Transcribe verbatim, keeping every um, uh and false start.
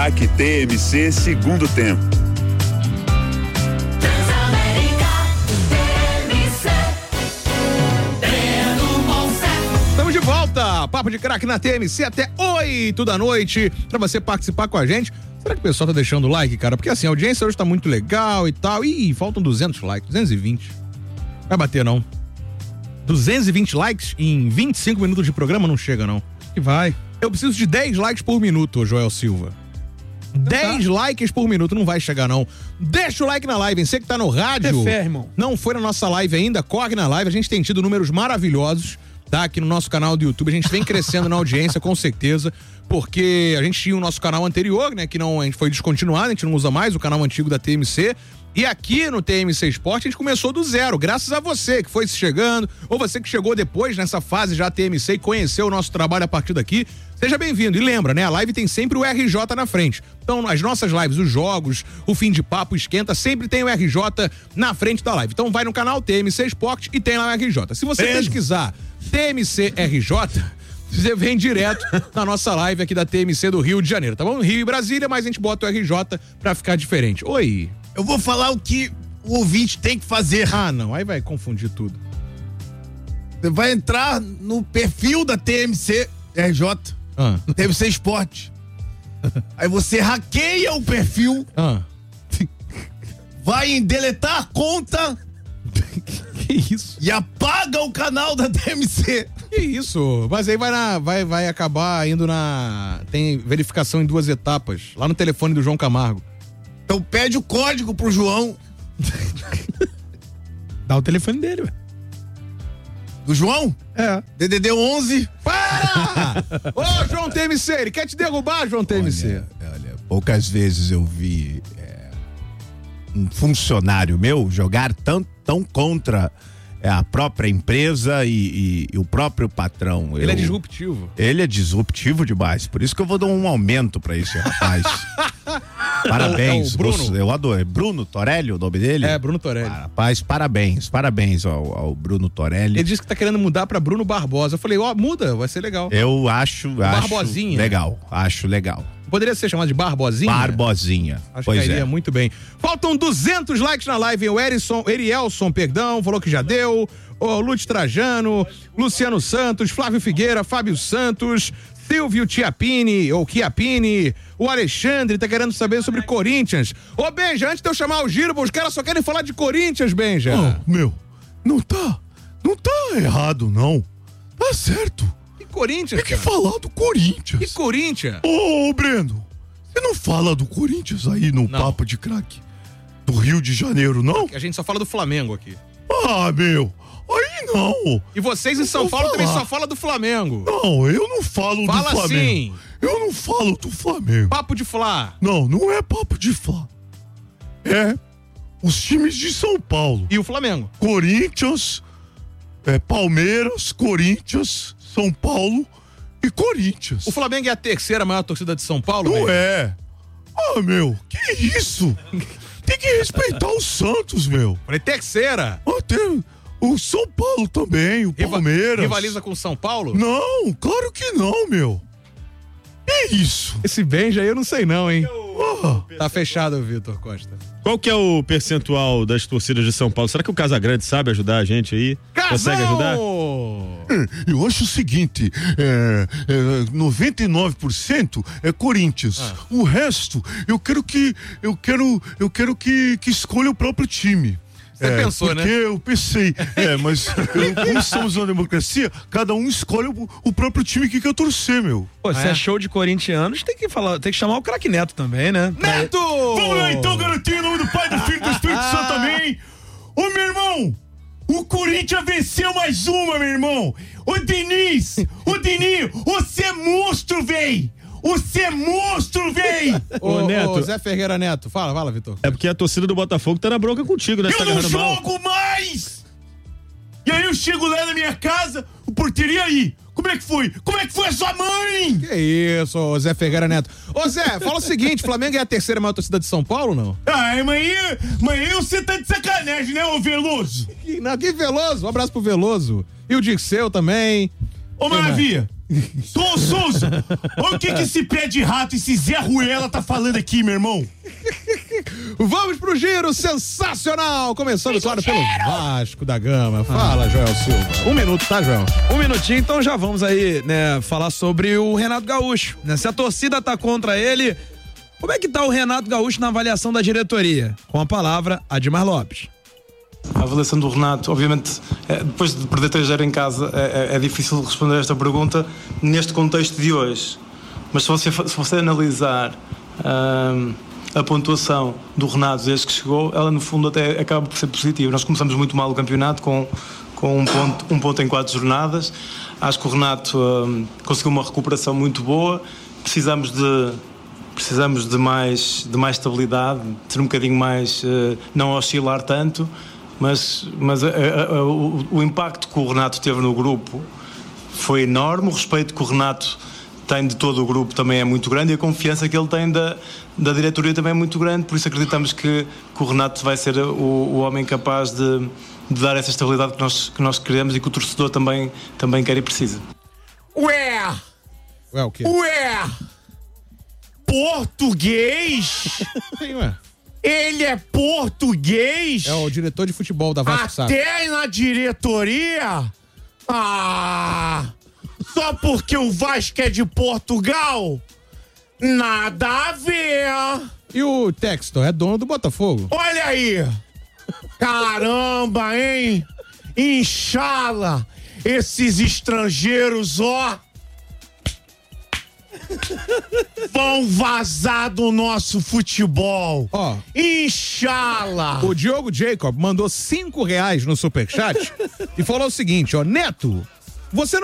Aqui T M C segundo tempo. Estamos de volta, Papo de Craque na T M C até oito da noite, pra você participar com a gente. Será que o pessoal tá deixando o like, cara? Porque assim, a audiência hoje tá muito legal e tal. Ih, faltam duzentos likes, duzentos e vinte. Vai bater não. duzentos e vinte likes em vinte e cinco minutos de programa não chega não. Que vai. Eu preciso de dez likes por minuto, Joel Silva. dez tá. likes por minuto, não vai chegar não. Deixa o like na live, hein? Você que tá no rádio, é fé, irmão. Não foi na nossa live ainda, corre na live. A gente tem tido números maravilhosos, tá? Aqui no nosso canal do YouTube, a gente vem crescendo na audiência, com certeza, porque a gente tinha o nosso canal anterior, né? Que não, a gente foi descontinuado, a gente não usa mais o canal antigo da T M C. E aqui no T M C Esporte a gente começou do zero, graças a você que foi chegando, ou você que chegou depois nessa fase já T M C e conheceu o nosso trabalho a partir daqui. Seja bem-vindo. E lembra, né? A live tem sempre o R J na frente. Então, as nossas lives, os jogos, o fim de papo, o esquenta, sempre tem o R J na frente da live. Então, vai no canal T M C Esporte e tem lá o R J. Se você Pedro. pesquisar T M C R J, você vem direto na nossa live aqui da T M C do Rio de Janeiro, tá bom? Rio e Brasília, mas a gente bota o R J pra ficar diferente. Oi. Eu vou falar o que o ouvinte tem que fazer. Ah, não. Aí vai confundir tudo. Você vai entrar no perfil da T M C R J. Ah. T M C Esporte. Aí você hackeia o perfil. Ah. Vai em deletar a conta. Que isso? E apaga o canal da T M C. Que isso? Mas aí vai, na, vai, vai acabar indo na... Tem verificação em duas etapas. Lá no telefone do João Camargo. Então pede o código pro João. Dá o telefone dele, ué. Do João? É. D D D onze. Para! Ô, João T M C, ele quer te derrubar, João T M C. Olha, olha, poucas vezes eu vi é, um funcionário meu jogar tão, tão contra é, a própria empresa e, e, e o próprio patrão. Ele eu, é disruptivo. Ele é disruptivo demais, por isso que eu vou dar um aumento pra esse rapaz. Parabéns, É o Bruno. Você, eu adoro. É Bruno Torelli o nome dele? É, Bruno Torelli. Rapaz, parabéns, parabéns ao, ao Bruno Torelli. Ele disse que tá querendo mudar pra Bruno Barbosa. Eu falei, ó, oh, muda, vai ser legal. Eu acho, acho Barbosinha. legal, acho legal. Poderia ser chamado de Barbosinha? Barbosinha. Acho pois que iria é. muito bem. Faltam duzentos likes na live. O Erison, Erielson, perdão, falou que já deu. O Lute Trajano, Luciano Santos, Flávio Figueira, Fábio Santos, Silvio Chiapini, ou Chiapini, o Alexandre tá querendo saber sobre Corinthians. Ô, Benja, antes de eu chamar o Giro, os caras só querem falar de Corinthians, Benja. Oh, meu, não tá, não tá errado, não. Tá certo. E Corinthians, Tem que cara? falar do Corinthians. E Corinthians? Ô, ô, Breno, você não fala do Corinthians aí no Não. Papo de Craque do Rio de Janeiro, não? A gente só fala do Flamengo aqui. Ah, meu, aí não. E vocês em Eu São vou Paulo também falar. só falam do Flamengo. Não, eu não falo Fala do Flamengo. assim. Eu não falo do Flamengo. Papo de Flá. Não, não é papo de Flá. É os times de São Paulo. E o Flamengo. Corinthians, é, Palmeiras, Corinthians, São Paulo e Corinthians. O Flamengo é a terceira maior torcida de São Paulo, Não Benja? é. Ah, meu, que isso? Tem que respeitar o Santos, meu. Falei terceira. Ah, tem o São Paulo também, o Riva- Palmeiras. Rivaliza com o São Paulo? Não, claro que não, meu. Que isso? Esse Benja aí eu não sei não, hein? Ah, Tá fechado, Vitor Costa. Qual que é o percentual das torcidas de São Paulo? Será que o Casagrande sabe ajudar a gente aí? Consegue ajudar? eu acho o seguinte, é, é, noventa e nove por cento é Corinthians. Ah. O resto, eu quero que eu quero eu quero que, que escolha o próprio time. Você É, pensou, porque né? eu pensei, é, mas eu, como estamos numa democracia, cada um escolhe o, o próprio time que quer torcer, meu. Pô, se é show de corintianos, tem que falar, tem que chamar o craque Neto também, né? Neto! Vamos lá então, garotinho, em nome do Pai, do Filho e do Espírito Santo, também. Ô, meu irmão, o Corinthians venceu mais uma, meu irmão. Ô, Diniz, ô, Diniz, você é monstro, véi. Você é monstro, véi. Ô, Ô, Neto. ô, Zé Ferreira Neto, fala, fala, Vitor. É porque a torcida do Botafogo tá na bronca contigo, né? Você Eu tá não agarrando mal. jogo mais. E aí eu chego lá na minha casa, o porteiro, e aí? Como é que foi? Como é que foi a sua mãe? Que isso, ô Zé Ferreira Neto. Ô, Zé, fala o seguinte, Flamengo é a terceira maior torcida de São Paulo, não? Ai, mas aí, mas aí você tá de sacanagem, né, ô Veloso? Que, não, que Veloso, um abraço pro Veloso. E o Dirceu também. Ô, Quem Maravilha, Tom Souza, olha o que que esse pé de rato, esse Zé Ruela tá falando aqui, meu irmão. Vamos pro giro sensacional, começando, claro, pelo Vasco da Gama. Fala, Joel Silva. Um minuto, tá, Joel? Um minutinho, então já vamos aí, né, falar sobre o Renato Gaúcho, né? Se a torcida tá contra ele, como é que tá o Renato Gaúcho na avaliação da diretoria? Com a palavra, Admar Lopes. A avaliação do Renato, obviamente, é, depois de perder três a zero em casa, é, é, é difícil responder a esta pergunta neste contexto de hoje. Mas se você, se você analisar hum, a pontuação do Renato desde que chegou, ela no fundo até acaba por ser positiva. Nós começamos muito mal o campeonato com, com um, ponto, um ponto em quatro jornadas. Acho que o Renato hum, conseguiu uma recuperação muito boa. Precisamos de... Precisamos de mais, de mais estabilidade, de ser um bocadinho mais, uh, não oscilar tanto, mas, mas uh, uh, uh, o, o impacto que o Renato teve no grupo foi enorme, o respeito que o Renato tem de todo o grupo também é muito grande e a confiança que ele tem da, da diretoria também é muito grande, por isso acreditamos que, que o Renato vai ser o, o homem capaz de, de dar essa estabilidade que nós, que nós queremos e que o torcedor também, também quer e precisa. Ué! Ué, o quê? Ué! Português? Sim, ué. Ele é português? É o diretor de futebol da Vasco Saco. Até na diretoria? Ah! Só porque o Vasco é de Portugal? Nada a ver! E o Textor é dono do Botafogo. Olha aí! Caramba, hein? Inxala! Esses estrangeiros, ó! Vão vazar do nosso futebol. Ó. Inxala! O Diogo Jacob mandou cinco reais no superchat e falou o seguinte, ó, Neto, você não